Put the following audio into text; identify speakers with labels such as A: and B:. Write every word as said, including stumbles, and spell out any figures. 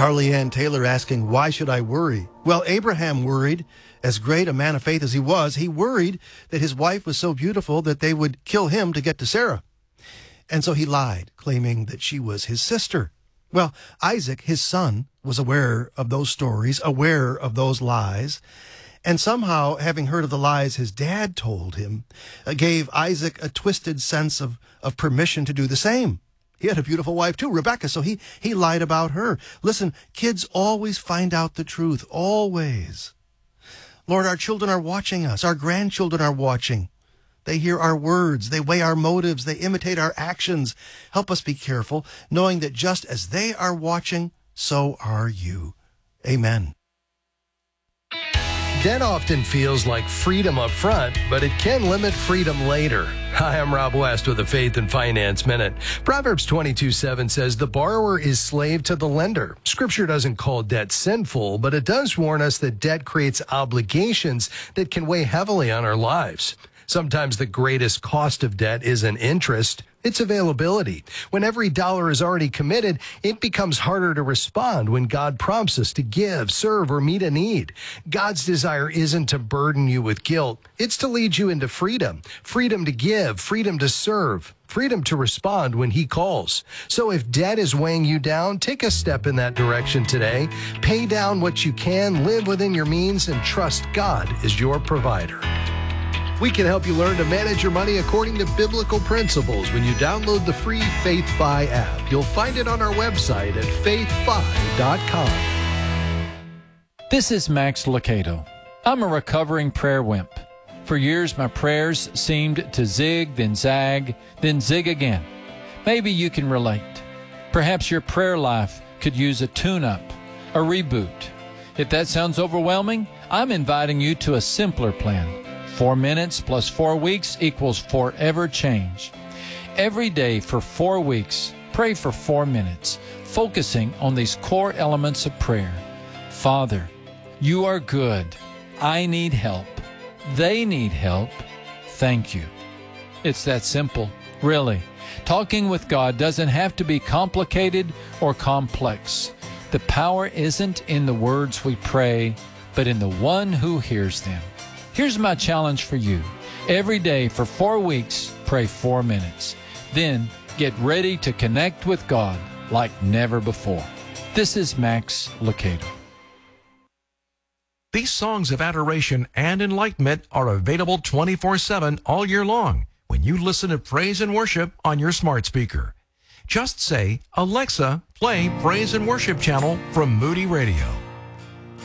A: Carly Ann Taylor asking, why should I worry? Well, Abraham worried. As great a man of faith as he was, he worried that his wife was so beautiful that they would kill him to get to Sarah. And so he lied, claiming that she was his sister. Well, Isaac, his son, was aware of those stories, aware of those lies. And somehow, having heard of the lies his dad told him, uh, gave Isaac a twisted sense of, of permission to do the same. He had a beautiful wife too, Rebecca, so he, he lied about her. Listen, kids always find out the truth, always. Lord, our children are watching us. Our grandchildren are watching. They hear our words. They weigh our motives. They imitate our actions. Help us be careful, knowing that just as they are watching, so are you. Amen.
B: Debt often feels like freedom up front, but it can limit freedom later. Hi, I'm Rob West with a Faith and Finance Minute. Proverbs twenty-two seven says, the borrower is slave to the lender. Scripture doesn't call debt sinful, but it does warn us that debt creates obligations that can weigh heavily on our lives. Sometimes the greatest cost of debt isn't interest, it's availability. When every dollar is already committed, it becomes harder to respond when God prompts us to give, serve, or meet a need. God's desire isn't to burden you with guilt. It's to lead you into freedom. Freedom to give, freedom to serve, freedom to respond when He calls. So if debt is weighing you down, take a step in that direction today. Pay down what you can, live within your means, and trust God as your provider. We can help you learn to manage your money according to biblical principles when you download the free FaithFi app. You'll find it on our website at faith fi dot com.
C: This is Max Lucado. I'm a recovering prayer wimp. For years, my prayers seemed to zig, then zag, then zig again. Maybe you can relate. Perhaps your prayer life could use a tune-up, a reboot. If that sounds overwhelming, I'm inviting you to a simpler plan. Four minutes plus four weeks equals forever change. Every day for four weeks, pray for four minutes, focusing on these core elements of prayer. Father, you are good. I need help. They need help. Thank you. It's that simple, really. Talking with God doesn't have to be complicated or complex. The power isn't in the words we pray, but in the one who hears them. Here's my challenge for you. Every day for four weeks, pray four minutes. Then get ready to connect with God like never before. This is Max Lucado.
D: These songs of adoration and enlightenment are available twenty-four seven all year long when you listen to praise and worship on your smart speaker. Just say, Alexa, play Praise and Worship channel from Moody Radio.